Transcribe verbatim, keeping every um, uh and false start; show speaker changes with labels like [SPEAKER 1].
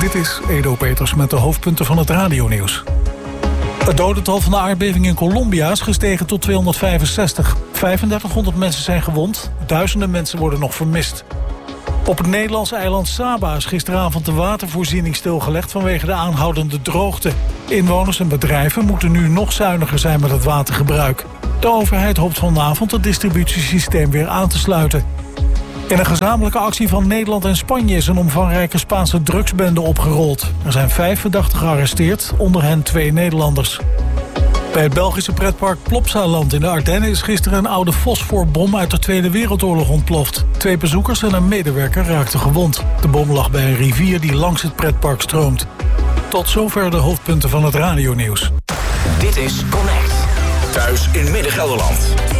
[SPEAKER 1] Dit is Edo Peters met de hoofdpunten van het radionieuws. Het dodental van de aardbeving in Colombia is gestegen tot tweehonderdvijfenzestig. vijfendertighonderd mensen zijn gewond, duizenden mensen worden nog vermist. Op het Nederlandse eiland Saba is gisteravond de watervoorziening stilgelegd vanwege de aanhoudende droogte. Inwoners en bedrijven moeten nu nog zuiniger zijn met het watergebruik. De overheid hoopt vanavond het distributiesysteem weer aan te sluiten. In een gezamenlijke actie van Nederland en Spanje is een omvangrijke Spaanse drugsbende opgerold. Er zijn vijf verdachten gearresteerd, onder hen twee Nederlanders. Bij het Belgische pretpark Plopsaland in de Ardennen is gisteren een oude fosforbom uit de Tweede Wereldoorlog ontploft. Twee bezoekers en een medewerker raakten gewond. De bom lag bij een rivier die langs het pretpark stroomt. Tot zover de hoofdpunten van het radionieuws.
[SPEAKER 2] Dit is Connect. Thuis in Midden-Gelderland.